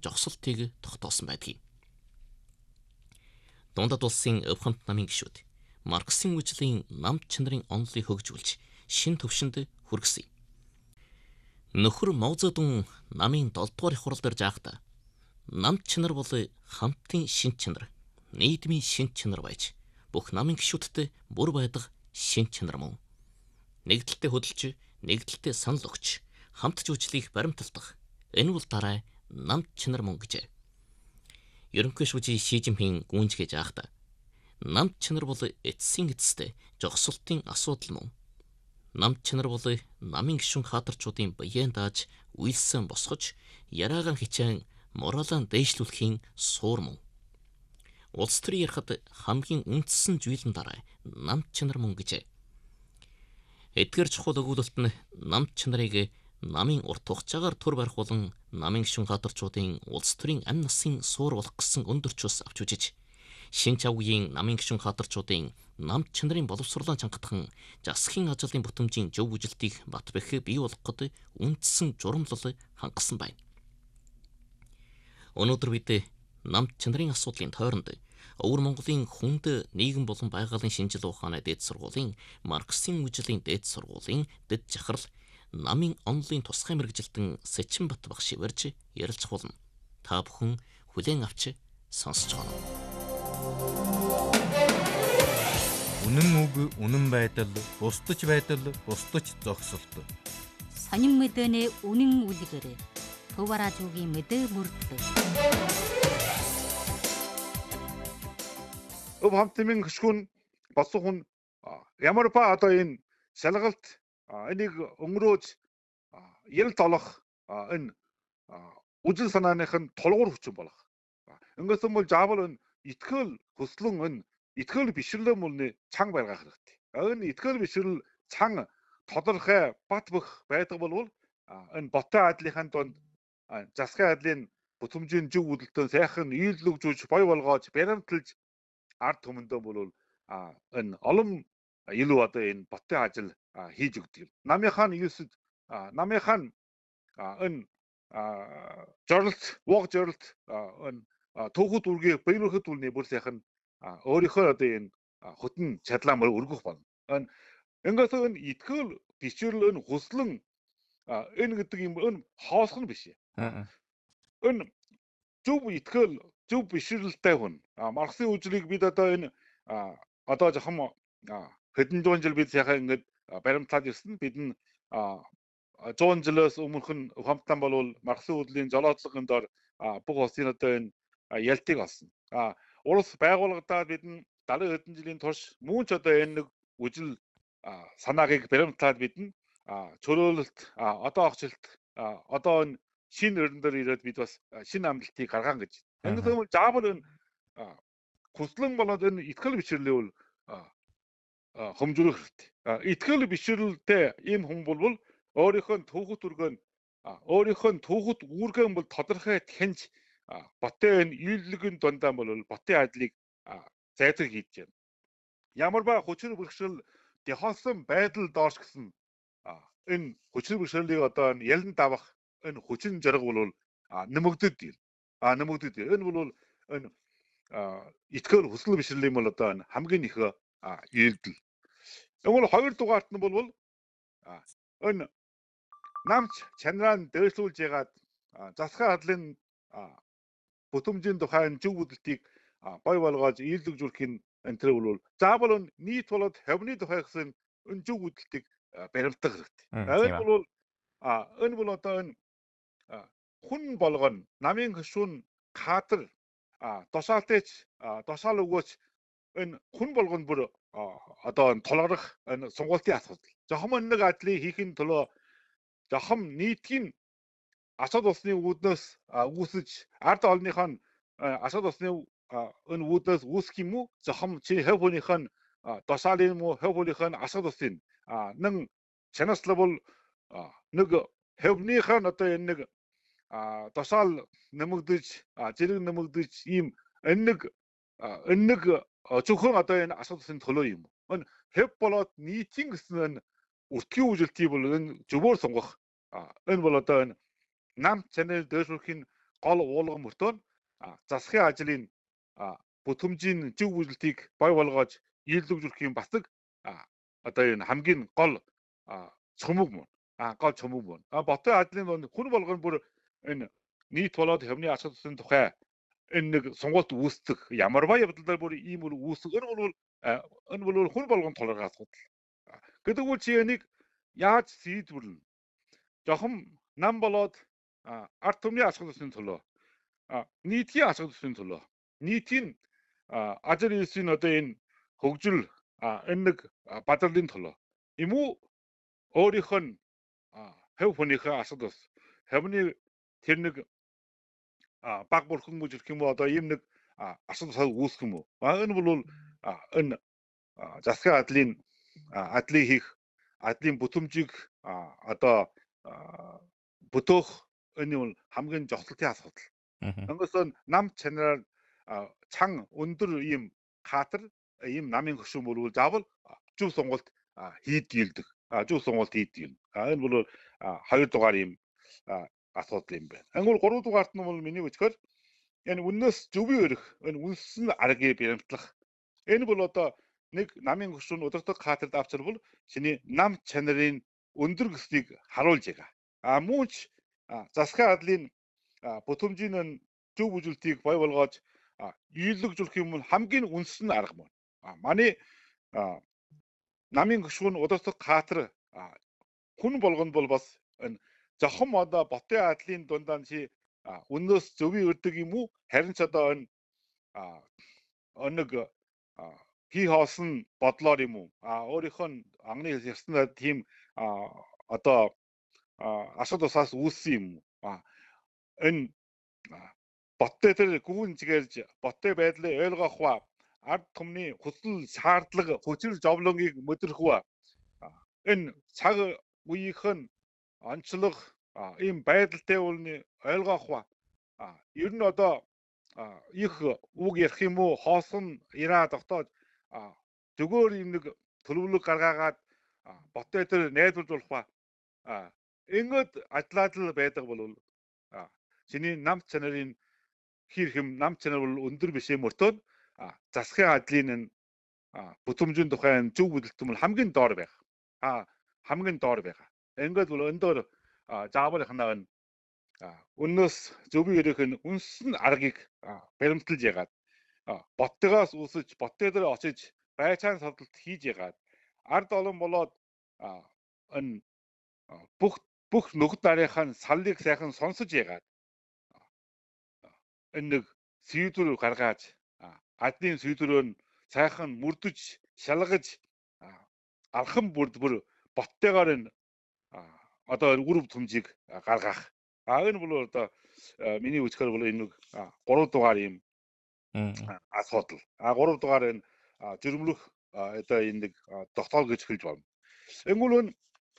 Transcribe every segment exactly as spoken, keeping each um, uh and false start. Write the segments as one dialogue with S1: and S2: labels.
S1: зогсолтыг тогтоосон байдгийг. Дундад улсын өв хамт намын гишүүд Марксийн үжлийн намт чанарын онолыг хөгжүүлж шин төвшөнд хүргэсэн. Нөхөр Мао Цзэдун намын долдугаар их хурал дээр жаахдаа намт чанар бол хамтын шин чанар, нийгмийн шин чанар байж бүх намын гишүүдтэй бүр байдаг шин чанар мөн. Нэгдэлтэй хөдөлж, нэгдэлтэй санал өгч, хамт жүжлийг баримталдах энэ бол дараа намт чанар мөн гэжээ. Ерөнхий шүүжийн Ши Жинпин гүнжгэж яахдаа намт чанар бол эцсийн эцэстээ зогсолтын асуудал мөн. Намт чанар бол намын гишүүн хаадарчуудын биеэн дааж үйлсэн босгож, яраагаан хичээн моралаан дээшлүүлэхийн суур мөн. Улс төрийн ярахад хамгийн үндсэн зүйлэн дараа намт чанар мөн гэжээ. Эдгээр чухал өгүүлэлт нь намт чанарыг намын урт хугацаагаар төр барих болон намын гишүүн хаадарчуудын улс төрийн амь насын суур болох гэсэн өндөрчөөс авч үжиж, шин чавгийн намын гишүүн хаадарчуудын намт чанарын боловсруулан чангатхан засгийн ажлын бүтэмжийн зөв үжилтийг бат бэх бий болгоход үндсэн журамлал хангасан байна. Өнөөдөр бид намт чанарын асуудлын тойронд Өвөр Монголын хүнд нийгэм болон байгууллагын шинжил ухааны дээд сургуулийн Марксийн үжлийн дээд сургуулийн дэд жахрал намын онолын тусгай мэргэжилтэн Сэчинбат багш шивэрж ярилцах болно. Та бүхэн хүлээн авч сонсож байна.
S2: Үнэн үг, үнэн байдал, бусдаж байдал, бусдаж зогсолт.
S3: Сонин мэдэнэ үнэн үлгэр. Төваражуугийн мэдээ мөрдлөө.
S4: Өв хамтын гишүүн босгон ямар ба одоо энэ шалгалт энийг өнгөрөөж ярилт олох энэ үжил санааных нь тулгуур хүчин болох. Ингэсэн бол заавал энэ итгэл хүслэн энэ итгэл бишрлэн мөрний цан баргах хэрэгтэй. Энэ итгэл бишрэл цан тодорхой бат бөх байдаг бол энэ боттой айдлынхаа донд засгийн айдлын бүтэмжийн зөв үдэлтэн сайхан нийлүүлж бой болгоож баримталж ард түмэндээ бол энэ олон илүү одоо энэ боттой ажил хийж өгдөг. Намынхаа юусд намынхаа энэ жоролт, вог жоролт энэ түүхүүд үргээ баярлахад үлний бүр сайхан өөрийнхөө одоо энэ хөтөн чадлаа мөр өргөх болно. Энэ ингээд энэ итгэл бишрэл энэ хүслэн энэ гэдэг юм энэ хоолох нь биш. Энэ зөв итгэл, зөв бишрэлтэй хүн. Марксийн үжлийг бид одоо энэ одоо жоохон хэдэн зуун жил бид сайхан ингээд баримтлаад ирсэн. Бид нь зуун жилээс өмнөх нь хамтан болвол Марксийн үжлийн золоодлогын дор бүх улсын одоо энэ ялтыг олсон. Улс байгуулагдаад бид нь далайн хэдэн жилийн турш мөн ч одоо энэ нэг үжил санаагийг баримтлаад бид нь чөлөөлөлт одоо огчлт одоо энэ шинэ өрн дээр ирээд бид бас шинэ амлалтыг гаргаан гэж. Ингээд юм заавал энэ хүслэн болоод энэ итгэл бишрэлийн үл хомжрох хэрэгтэй. Итгэл бишрэлтэй ийм хүн бол өөрийнхөө түүхт үргэн өөрийнхөө түүхт үүргэн бол тодорхой таньж ботын үйллэгийн дундаа бол ботын айдлыг зайлшгүй хийж байна. Ямар ба хүчээр бэрхшээл дохиосон байдал доош гэсэн энэ хүчээр бэрхшээлийг одоо ялан давах энэ хүчин жаргал бол нэмэгдэд ир. А нэмэгдэд ир. Энэ бол энэ итгэл хүсэл бишрэлийн бол одоо хамгийн их ийгдэл. Тэгвэл хоёр дугаарт нь бол энэ намч чанараа дээшлүүлж ягаад засгийн хадлын бүтэмжийн тухай зөв үдэлтийг бой болгож ийгдэлжүүлэхийн энэ төр бол заавал нийт болоод хавны тухай гэсэн энэ зөв үдэлтийг баримтах хэрэгтэй. Энэ бол энэ бол одоо энэ хүн болгоно намын гишүүн хаадар тушаалтайч тушаал өгөөч энэ хүн болгоно бүр одоо толгорох энэ сунгуултын асуудал. Жохом нэг ажлыг хийхин төлөө жохом нийтийн асууд усны үүднээс үүсэж ард олныхоо асууд усны энэ үүднээс үүсэх юм уу? Жохом чи хэв хүнийхэн тушаалын юм уу? Хэв хүнийхэн асууд усын нэг чанаслал бол нэг хэвнийхэн одоо энэ нэг тушаал нэмэгдэж зэрэг нэмэгдэж ийм энэ нэг энэ нэг зөвхөн одоо энэ асууд усын төлөө юм. Энэ хэв болоод нийтийн гэсэн энэ үртгийн үжилтийг бол энэ зөвөр сонгох энэ бол одоо энэ нам чанар дээшлүүлэхийн гол уулган мөртөө засгийн ажлын бүтээмжийн зөв үйлдэлтийг бой болгож ийлүүлжүүлэх юм бас нэг одоо энэ хамгийн гол цөмөг мөн. А гол цөмөг мөн. А ботын ажлын хүн болгоно бүр энэ нийт болоод хэмний ашиг тусын тухай энэ нэг сонголт үүсдэг ямар ба явдалаар бүр ийм үл үүсэх энэ бол энэ бол хүн болгон толгойг асуудал. Гэдэг үл чи энийг яаж шийдвэрлэнэ? Жохон нам болоод ард түмний ашиг тусын төлөө нийтийн ашиг тусын төлөө нийтийн ажил үйлсийн одоо энэ хөгжил энэ нэг бадралын төлөө юм уу өөрийнх нь хэв хүнийхээ ашиг тус хэвний тэр нэг баг бүрхэн мужирх юм уу одоо ийм нэг ашиг тусаа үүсэх юм уу? Энэ бол энэ засгийн адлын адлыг хийх адлын бүтээмжийг одоо бүтөөх энэ бол хамгийн жолтолтын асуудал. Өнгөс нам чанараар чан өндөр ийм хаатар ийм намын хөшүүн бол заавал зөв сонголт хийдгийлдэг. Зөв сонголт хийдгийл. Энэ бол хоёр дугаар ийм асуудал юм байна. Ангуул гурав дугаарт нь бол миний үзэхээр энэ үннээс зөвийн өрх энэ үнсэн аргыг баримтлах. Энэ бол одоо нэг намын хөшүүн удирдах хаатард авчирвал чиний нам чанарын өндөр гэснийг харуулж байгаа. А мууч засгийн адлын бүтээмжийн зөв үйлдэлтийг бой болгож ийлүүлжүүлэх юм бол хамгийн үнсэн арга мөн. Манай намын хөшүүн удирдах хаатар хүн болгоно бол бас энэ зохим одоо ботын адлын дундаа чи үннээс зөвийн өрдөг юм уу? Харин ч одоо энэ нэг хий хоосон бодлоор юм уу? Өөрийнхөө анганы ярьсан тийм одоо ашиг тусаас үүссэн юм уу? Энэ боттой тэр гүн згэрж боттой байдлыг ойлгох ба ард түмний хүсэл шаардлага хүчрэл зовлонгийг мэдрэх ба энэ цаг үеийнх нь онцлог ийм байдалтай үлний ойлгох ба ер нь одоо их үг ярих юм уу хоосон ираа тогтоож зөвгөр юм нэг төлөвлөг гаргаагаад боттой тэр найдварлуулах ба ингээд ажлаадл байдаг бол чиний нам чанарын хэр хэм нам чанар бол өндөр биш юм өртөө засгийн адлын бүтээмжийн тухай зөв үйлдэлт бол хамгийн доор байх. А хамгийн доор байгаа. Ингээд бол өндөр заавал ханаа өнөөс зөвийн өрөх нь үнсэн аргыг баримталж ягаад боттойгоос үсэж боттой дээр очиж байцаан содолт хийж ягаад ард олон болоод энэ бүх бүх нүгд нарийнхаа саллыг сайхан сонсож ягаад энэ нэг сүйдвэр гаргаж адны сүйдвөрөө сайхан мөрдөж шалгаж алхам бүрд бүр боттойгоор энэ одоо үр бүтээмжийг гаргах. А энэ бол одоо миний үзэхээр бол энэ гурав дугаар юм асуудал. А гурав дугаар энэ жирэмлэх одоо энэ нэг тогтоол гэж хэлж байна. Энгүүл энэ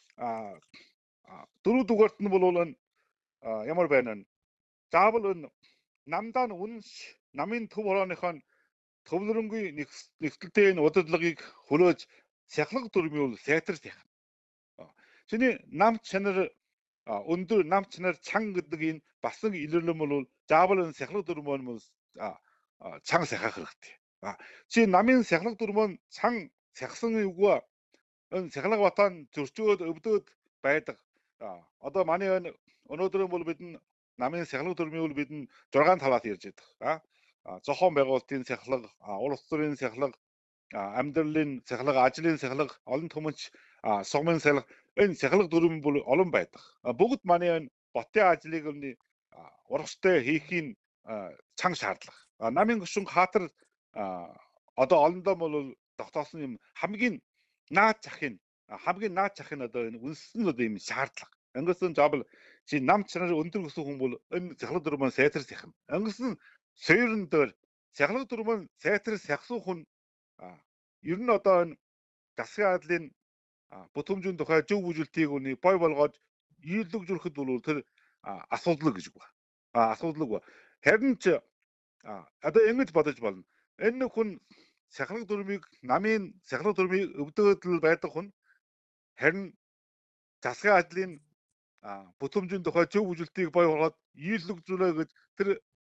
S4: дөрөв дугаарт нь бол энэ ямар байна вэ? Заавал энэ намдаа үнс намын төв хорооныхон төвлөрөнгүй нэгтэлтэй энэ удирдлагыг хөрөөж сахлах дүрмийн бол сайтар сайхан. Чиний нам чанар өндөр нам чанар чан гэдэг энэ бас нэг илэрлэм бол заавал энэ сахлах дүрмөн бол чан сахах хэрэгтэй. Чи намын сахлах дүрмөн чан сахсан үгүй энэ сахлах батан зөрчөөд өвдөд байдаг. Одоо манай өнөөдөр бол бид намын сахлах дүрмийн бол бид зургаан талаас ярьж байдаг. Зохион байгуулалтын сахлах, улс төрийн сахлах, амьдралын сахлах, ажлын сахлах, олон түмэнч согмын сахлах энэ сахлах дүрм бол олон байдаг. Бүгд манай энэ ботын ажлыг нь урагштай хийхийн цан шаардлага. Намын хөшүүн хаатар одоо олондоо бол тогтоосон юм хамгийн наад захын хамгийн наад захын одоо энэ үнсэн одоо юм шаардлага. Ангисан жабл чи нам чанар өндөр өсөх хүн бол энэ сахлах дүрмэн сайтар сайхан. Ангисан сойрон дээр сахлах дүрмэн сайтар сахсуу хүн ер нь одоо энэ засгийн адлын бүтээмжийн тухай зөв үйлдэлтийг үний бой болгоод ийлүүлжүүлэхэд бол тэр асуудал гэж байна. Асуудал ба. Харин ч одоо ингэж бодож болно. Энэ хүн сахлах дүрмийг намын сахлах дүрмийг өвдөөдөл байдаг хүн харин засгийн адлын а, бүтэмжийн тухай зөв үзэлтийг бий болгоод ийлэгжүүлээ гэж тэр